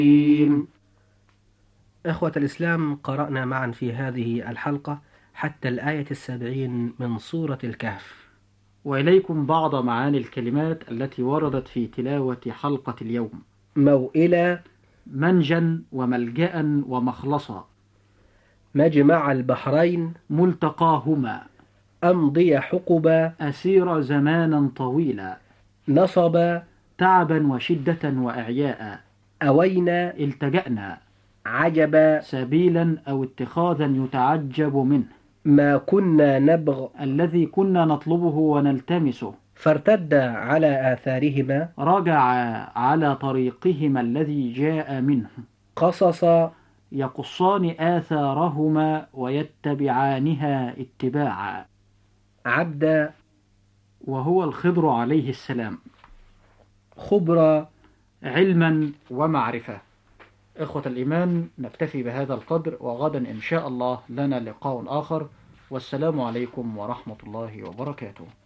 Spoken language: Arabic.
إخوة الإسلام، قرأنا معا في هذه الحلقة حتى الآية 70 من سورة الكهف. وإليكم بعض معاني الكلمات التي وردت في تلاوة حلقة اليوم: موئلة، منجا وملجأ ومخلصا، مجمع البحرين، ملتقاهما، أمضي حقبا، أسير زمانا طويلا، نصب، تعبا وشدة وإعياء، أوينا، التجأنا، عجبا، سبيلا أو اتخاذا يتعجب منه، ما كنا نبغ، الذي كنا نطلبه ونلتمسه، فارتدا على آثارهما، رجع على طريقهما الذي جاء منه، قصصا، يقصان آثارهما ويتبعانها اتباعا، عبدا، وهو الخضر عليه السلام، خبرا. علما ومعرفة. إخوة الإيمان، نكتفي بهذا القدر، وغدا إن شاء الله لنا لقاء آخر، والسلام عليكم ورحمة الله وبركاته.